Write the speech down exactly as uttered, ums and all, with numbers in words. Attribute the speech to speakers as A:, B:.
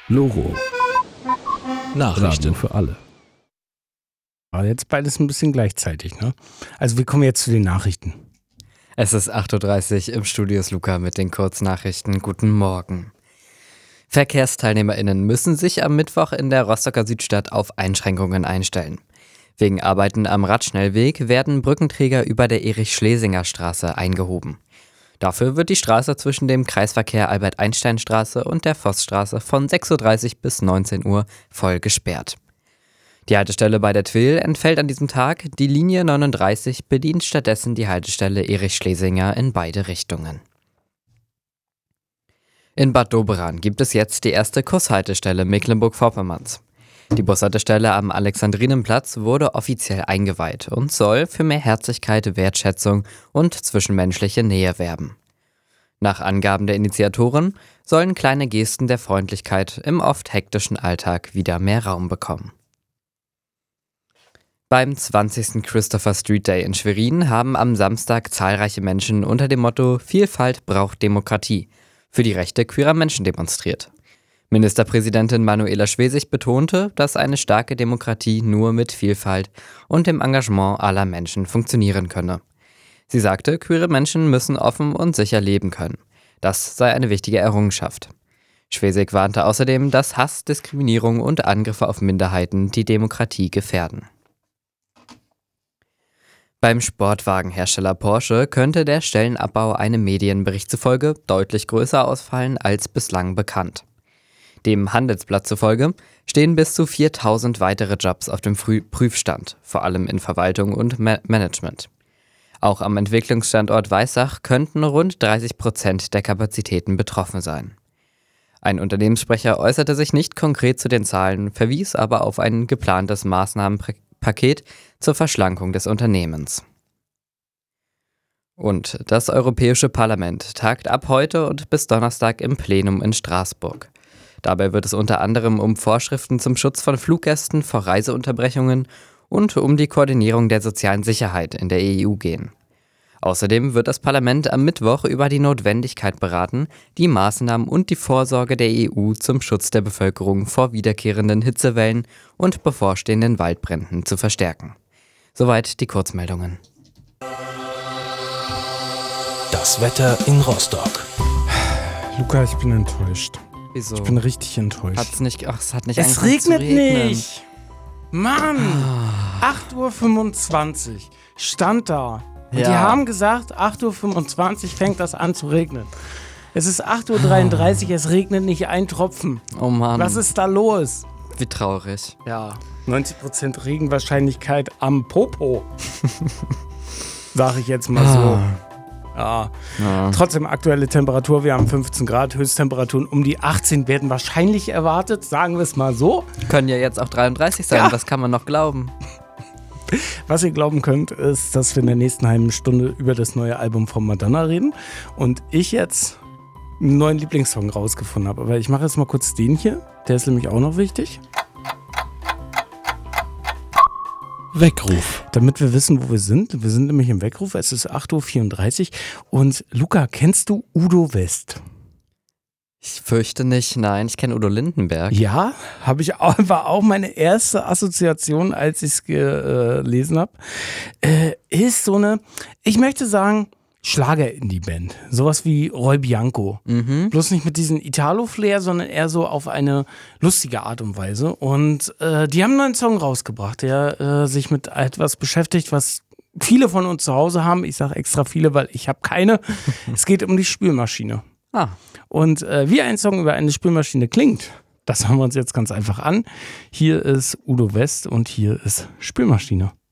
A: Loro.
B: Nachrichten
A: Radio für alle. Aber jetzt beides ein bisschen gleichzeitig, ne? Also wir kommen jetzt zu den Nachrichten.
C: Es ist acht Uhr dreißig, im Studio ist Luca mit den Kurznachrichten. Guten Morgen. VerkehrsteilnehmerInnen müssen sich am Mittwoch in der Rostocker Südstadt auf Einschränkungen einstellen. Wegen Arbeiten am Radschnellweg werden Brückenträger über der Erich-Schlesinger-Straße eingehoben. Dafür wird die Straße zwischen dem Kreisverkehr Albert-Einstein-Straße und der Vossstraße von sechs Uhr dreißig bis neunzehn Uhr voll gesperrt. Die Haltestelle bei der Twil entfällt an diesem Tag. Die Linie neununddreißig bedient stattdessen die Haltestelle Erich-Schlesinger in beide Richtungen. In Bad Doberan gibt es jetzt die erste Bushaltestelle Mecklenburg-Vorpommerns. Die Bushaltestelle am Alexandrinenplatz wurde offiziell eingeweiht und soll für mehr Herzlichkeit, Wertschätzung und zwischenmenschliche Nähe werben. Nach Angaben der Initiatoren sollen kleine Gesten der Freundlichkeit im oft hektischen Alltag wieder mehr Raum bekommen. Beim zwanzigsten Christopher Street Day in Schwerin haben am Samstag zahlreiche Menschen unter dem Motto „Vielfalt braucht Demokratie" für die Rechte queerer Menschen demonstriert. Ministerpräsidentin Manuela Schwesig betonte, dass eine starke Demokratie nur mit Vielfalt und dem Engagement aller Menschen funktionieren könne. Sie sagte, queere Menschen müssen offen und sicher leben können. Das sei eine wichtige Errungenschaft. Schwesig warnte außerdem, dass Hass, Diskriminierung und Angriffe auf Minderheiten die Demokratie gefährden. Beim Sportwagenhersteller Porsche könnte der Stellenabbau einem Medienbericht zufolge deutlich größer ausfallen als bislang bekannt. Dem Handelsblatt zufolge stehen bis zu viertausend weitere Jobs auf dem Früh- Prüfstand, vor allem in Verwaltung und Ma- Management. Auch am Entwicklungsstandort Weissach könnten rund dreißig Prozent der Kapazitäten betroffen sein. Ein Unternehmenssprecher äußerte sich nicht konkret zu den Zahlen, verwies aber auf ein geplantes Maßnahmenpaket zur Verschlankung des Unternehmens. Und das Europäische Parlament tagt ab heute und bis Donnerstag im Plenum in Straßburg. Dabei wird es unter anderem um Vorschriften zum Schutz von Fluggästen vor Reiseunterbrechungen und um die Koordinierung der sozialen Sicherheit in der E U gehen. Außerdem wird das Parlament am Mittwoch über die Notwendigkeit beraten, die Maßnahmen und die Vorsorge der E U zum Schutz der Bevölkerung vor wiederkehrenden Hitzewellen und bevorstehenden Waldbränden zu verstärken. Soweit die Kurzmeldungen.
B: Das Wetter in Rostock.
A: Luca, ich bin enttäuscht.
C: Wieso?
A: Ich bin richtig enttäuscht.
C: Hat's nicht, ach, es hat nicht
A: Es
C: angefangen zu
A: regnet
C: regnen.
A: nicht. Mann, acht Uhr fünfundzwanzig stand da. Und
C: Ja.
A: die haben gesagt, acht Uhr fünfundzwanzig fängt das an zu regnen. Es ist acht Uhr dreiunddreißig, es regnet nicht ein Tropfen.
C: Oh Mann,
A: Was ist da los?
C: wie traurig.
A: Ja, neunzig Prozent Regenwahrscheinlichkeit am Popo. Sag ich jetzt mal so. Ja.
C: Ja.
A: Trotzdem aktuelle Temperatur, wir haben fünfzehn Grad, Höchsttemperaturen um die achtzehn werden wahrscheinlich erwartet, sagen wir es mal so.
C: Können ja jetzt auch dreiunddreißig sein,
A: Ja.
C: das kann man noch glauben.
A: Was ihr glauben könnt, ist, dass wir in der nächsten halben Stunde über das neue Album von Madonna reden und ich jetzt einen neuen Lieblingssong rausgefunden habe. Aber ich mache jetzt mal kurz den hier, der ist nämlich auch noch wichtig.
B: Weckruf.
A: Damit wir wissen, wo wir sind. Wir sind nämlich im Weckruf, es ist acht Uhr vierunddreißig und Luca, kennst du Udo West?
C: Ich fürchte nicht, nein, ich kenne Udo Lindenberg.
A: Ja, habe ich auch, war auch meine erste Assoziation, als ich es gelesen habe. Äh, ist so eine, ich möchte sagen, Schlager-Indie-Band. Sowas wie Roy Bianco.
C: Mhm.
A: Bloß nicht mit diesem Italo-Flair, sondern eher so auf eine lustige Art und Weise. Und äh, die haben einen neuen Song rausgebracht, der äh, sich mit etwas beschäftigt, was viele von uns zu Hause haben. Ich sage extra viele, weil ich habe keine. Es geht um die Spülmaschine.
C: Ah,
A: Und äh, wie ein Song über eine Spülmaschine klingt, das hören wir uns jetzt ganz einfach an. Hier ist Udo West und hier ist Spülmaschine.